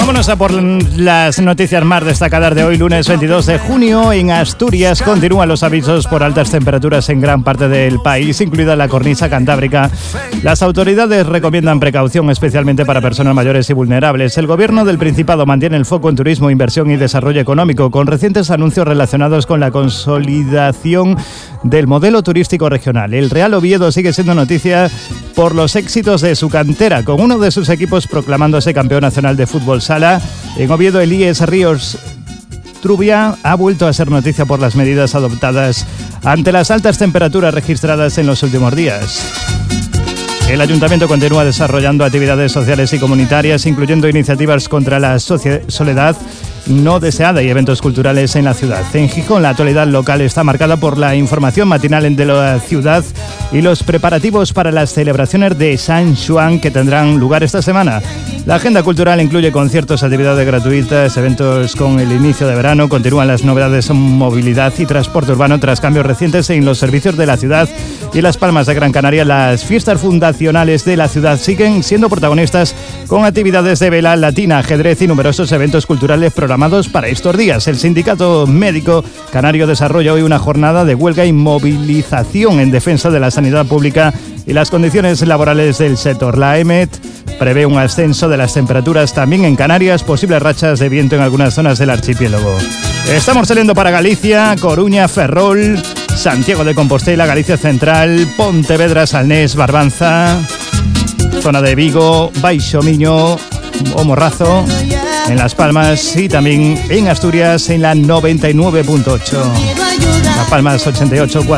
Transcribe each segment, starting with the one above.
Vámonos a por las noticias más destacadas de hoy, lunes 22 de junio. En Asturias continúan los avisos por altas temperaturas en gran parte del país, incluida la cornisa cantábrica. Las autoridades recomiendan precaución, especialmente para personas mayores y vulnerables. El Gobierno del Principado mantiene el foco en turismo, inversión y desarrollo económico, con recientes anuncios relacionados con la consolidación del modelo turístico regional. El Real Oviedo sigue siendo noticia por los éxitos de su cantera, con uno de sus equipos proclamándose campeón nacional de fútbol sala. En Oviedo, el IES Ríos Trubia ha vuelto a ser noticia por las medidas adoptadas ante las altas temperaturas registradas en los últimos días. El Ayuntamiento continúa desarrollando actividades sociales y comunitarias, incluyendo iniciativas contra la soledad no deseada y eventos culturales en la ciudad. En Gijón, la actualidad local está marcada por la información matinal de la ciudad y los preparativos para las celebraciones de San Juan que tendrán lugar esta semana. La agenda cultural incluye conciertos, actividades gratuitas, eventos con el inicio de verano. Continúan las novedades en movilidad y transporte urbano tras cambios recientes en los servicios de la ciudad y Las Palmas de Gran Canaria. Las fiestas fundacionales de la ciudad siguen siendo protagonistas, con actividades de vela latina, ajedrez y numerosos eventos culturales programados para estos días. El Sindicato Médico Canario desarrolla hoy una jornada de huelga y movilización en defensa de la sanidad pública y las condiciones laborales del sector. La EMET prevé un ascenso de las temperaturas también en Canarias, posibles rachas de viento en algunas zonas del archipiélago. Estamos saliendo para Galicia, Coruña, Ferrol, Santiago de Compostela, Galicia Central, Pontevedra, Salnés, Barbanza, zona de Vigo, Baixo Miño o Morrazo, en Las Palmas y también en Asturias en la 99.8, Las Palmas 88.4.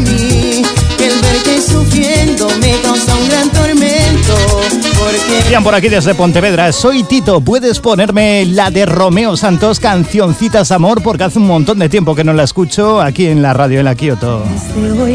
Bien, por aquí desde Pontevedra, soy Tito. ¿Puedes ponerme la de Romeo Santos, Cancioncitas Amor? Porque hace un montón de tiempo que no la escucho aquí en la radio en la Kioto.